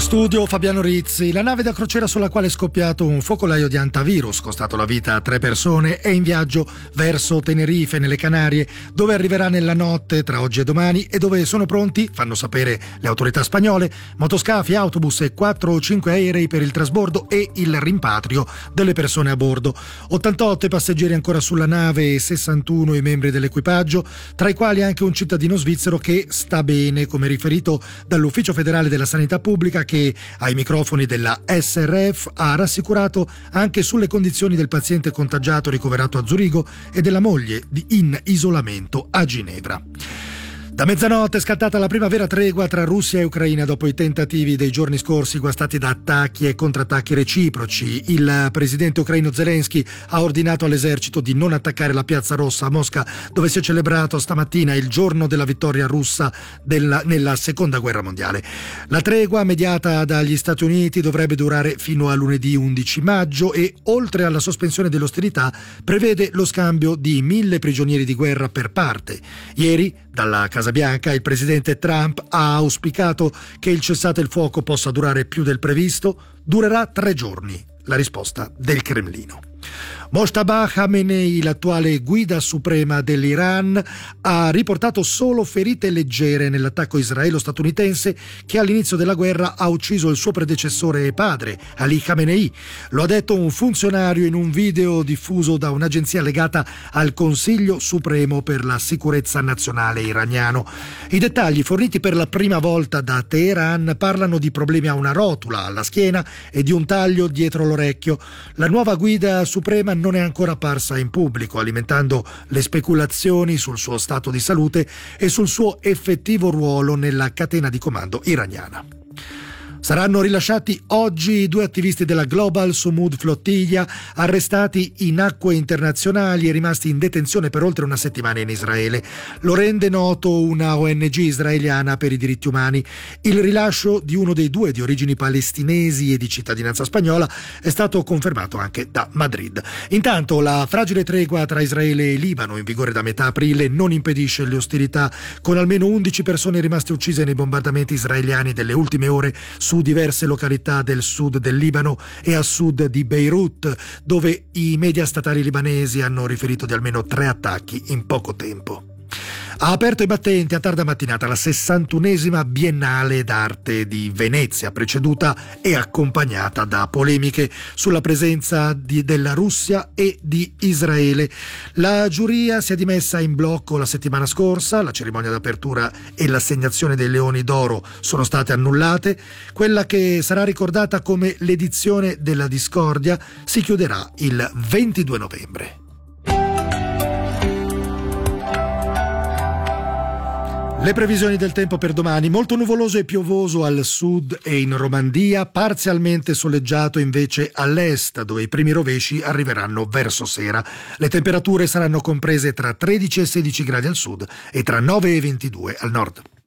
Studio Fabiano Rizzi. La nave da crociera sulla quale è scoppiato un focolaio di antivirus, costato la vita a 3 persone, è in viaggio verso Tenerife, nelle Canarie, dove arriverà nella notte tra oggi e domani e dove sono pronti, fanno sapere le autorità spagnole, motoscafi, autobus e 4 o 5 aerei per il trasbordo e il rimpatrio delle persone a bordo. 88 i passeggeri ancora sulla nave e 61 i membri dell'equipaggio, tra i quali anche un cittadino svizzero che sta bene, come riferito dall'Ufficio Federale della Sanità Pubblica, che ai microfoni della SRF ha rassicurato anche sulle condizioni del paziente contagiato ricoverato a Zurigo e della moglie in isolamento a Ginevra. Da mezzanotte è scattata la prima vera tregua tra Russia e Ucraina dopo i tentativi dei giorni scorsi guastati da attacchi e contrattacchi reciproci. Il presidente ucraino Zelensky ha ordinato all'esercito di non attaccare la Piazza Rossa a Mosca, dove si è celebrato stamattina il giorno della vittoria russa nella Seconda Guerra Mondiale. La tregua, mediata dagli Stati Uniti, dovrebbe durare fino a lunedì 11 maggio e, oltre alla sospensione dell'ostilità, prevede lo scambio di 1.000 prigionieri di guerra per parte. Ieri, dalla Casa Bianca, il presidente Trump ha auspicato che il cessate il fuoco possa durare più del previsto. Durerà 3 giorni. La risposta del Cremlino. Mojtaba Khamenei, l'attuale guida suprema dell'Iran, ha riportato solo ferite leggere nell'attacco israelo-statunitense che all'inizio della guerra ha ucciso il suo predecessore e padre, Ali Khamenei. Lo ha detto un funzionario in un video diffuso da un'agenzia legata al Consiglio Supremo per la Sicurezza Nazionale iraniano. I dettagli forniti per la prima volta da Teheran parlano di problemi a una rotula alla schiena e di un taglio dietro l'orecchio. La nuova guida suprema non è ancora apparsa in pubblico, alimentando le speculazioni sul suo stato di salute e sul suo effettivo ruolo nella catena di comando iraniana. Saranno rilasciati oggi i 2 attivisti della Global Sumud Flottiglia, arrestati in acque internazionali e rimasti in detenzione per oltre una settimana in Israele. Lo rende noto una ONG israeliana per i diritti umani. Il rilascio di uno dei 2 di origini palestinesi e di cittadinanza spagnola è stato confermato anche da Madrid. Intanto la fragile tregua tra Israele e Libano, in vigore da metà aprile, non impedisce le ostilità, con almeno 11 persone rimaste uccise nei bombardamenti israeliani delle ultime ore su diverse località del sud del Libano e a sud di Beirut, dove i media statali libanesi hanno riferito di almeno 3 attacchi in poco tempo. Ha aperto i battenti a tarda mattinata la 61esima Biennale d'Arte di Venezia, preceduta e accompagnata da polemiche sulla presenza della Russia e di Israele. La giuria si è dimessa in blocco la settimana scorsa, la cerimonia d'apertura e l'assegnazione dei Leoni d'Oro sono state annullate. Quella che sarà ricordata come l'edizione della discordia si chiuderà il 22 novembre. Le previsioni del tempo per domani: molto nuvoloso e piovoso al sud e in Romandia, parzialmente soleggiato invece all'est, dove i primi rovesci arriveranno verso sera. Le temperature saranno comprese tra 13 e 16 gradi al sud e tra 9 e 22 al nord.